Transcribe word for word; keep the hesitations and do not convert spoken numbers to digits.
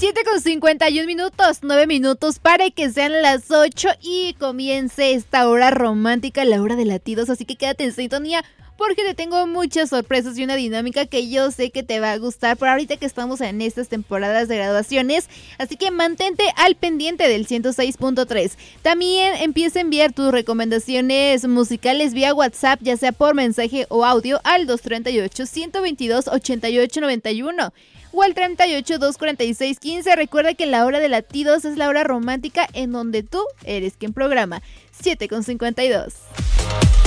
siete con cincuenta y un minutos, nueve minutos para que sean las ocho y comience esta hora romántica, la hora de latidos, así que quédate en sintonía porque te tengo muchas sorpresas y una dinámica que yo sé que te va a gustar por ahorita que estamos en estas temporadas de graduaciones, así que mantente al pendiente del ciento seis punto tres. También empieza a enviar tus recomendaciones musicales vía WhatsApp, ya sea por mensaje o audio, al dos treinta y ocho, ciento veintidós, ochenta y ocho noventa y uno o al treinta y ocho, doscientos cuarenta y seis, quince. Recuerda que la hora de latidos es la hora romántica en donde tú eres quien programa. siete con cincuenta y dos.